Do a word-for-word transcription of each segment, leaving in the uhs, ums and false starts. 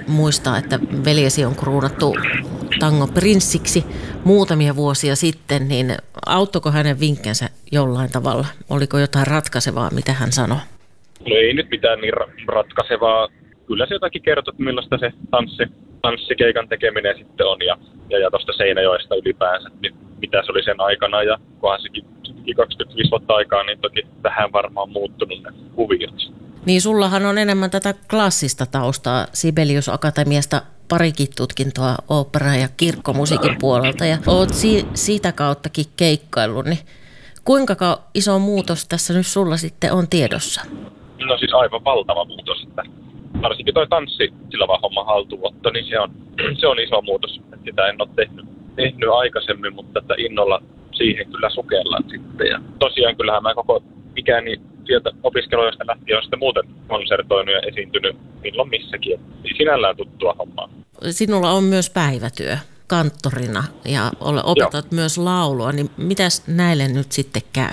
muistaa, että veljesi on kruunattu tangoprinssiksi muutamia vuosia sitten, niin auttoiko hänen vinkkänsä jollain tavalla? Oliko jotain ratkaisevaa, mitä hän sanoi? No ei nyt mitään niin ratkaisevaa. Kyllä se jotakin kertoo, että millaista se tanssi, tanssikeikan tekeminen sitten on ja, ja, ja tuosta Seinäjoesta ylipäänsä, niin mitä se oli sen aikana ja kunhan sekin kaksikymmentäviisi vuotta aikaa, niin toki vähän varmaan muuttunut ne kuviot. Niin sullahan on enemmän tätä klassista taustaa Sibelius Akatemiasta parikin tutkintoa ooppera- ja kirkkomusiikin puolelta ja oot si- siitä kauttakin keikkaillut, niin kuinka ka- iso muutos tässä nyt sulla sitten on tiedossa? No siis aivan valtava muutos, että varsinkin toi tanssi sillä vaan homman haltuunotto, niin se on, se on iso muutos. Sitä en ole tehnyt, tehnyt aikaisemmin, mutta että innolla siihen kyllä sukellaan sitten. Ja tosiaan kyllähän mä koko ikäni sieltä opiskeluista lähtien on sitten muuten konsertoinut ja esiintynyt milloin missäkin. Sinällään tuttua hommaa. Sinulla on myös päivätyö kanttorina ja opetat Joo. myös laulua, niin mitäs näille nyt sitten käy?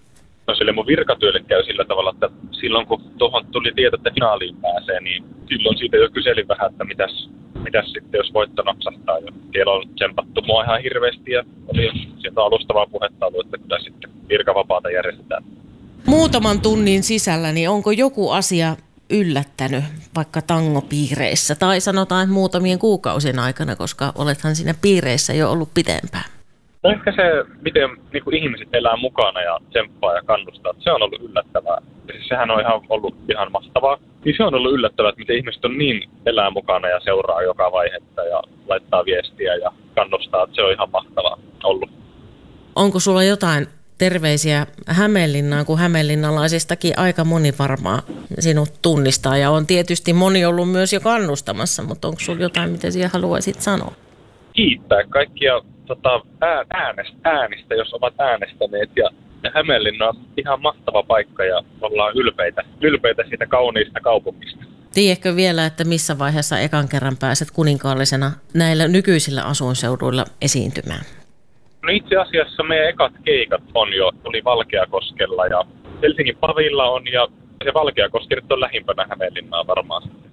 No sille mun virkatyölle käy sillä tavalla, että silloin kun tuohon tuli tieto, että finaaliin pääsee, niin silloin siitä jo kyselin vähän, että mitäs, mitäs sitten jos voitto napsahtaa. Ja siellä on tsempattu mua ihan hirveästi ja oli sieltä alustavaa puhetta ollut, että kyllä sitten virkavapaata järjestetään. Muutaman tunnin sisällä, niin onko joku asia yllättänyt vaikka tangopiireissä tai sanotaan muutamien kuukausien aikana, koska olethan siinä piireissä jo ollut pitempään? No ehkä se, miten niin kuin ihmiset elää mukana ja tsemppaa ja kannustaa, se on ollut yllättävää. Siis sehän on ihan ollut ihan mahtavaa. Niin se on ollut yllättävää, että miten ihmiset on niin elää mukana ja seuraa joka vaihetta ja laittaa viestiä ja kannustaa. Se on ihan mahtavaa ollut. Onko sulla jotain terveisiä Hämeenlinnaan, kun hämeenlinnalaisistakin aika moni varmaan sinut tunnistaa ja on tietysti moni ollut myös jo kannustamassa, mutta onko sulla jotain, mitä siellä haluaisit sanoa? Kiittää kaikkia tota, äänestä, äänistä, jos ovat äänestäneet ja Hämeenlinna on ihan mahtava paikka ja ollaan ylpeitä, ylpeitä siitä kauniista kaupungista. Tiedätkö vielä, että missä vaiheessa ekan kerran pääset kuninkaallisena näillä nykyisillä asuinseuduilla esiintymään? No itse asiassa meidän ekat keikat on jo, oli Valkeakoskella ja Helsingin Pavilla on ja se Valkeakoski nyt on lähimpänä Hämeenlinnaa varmaan.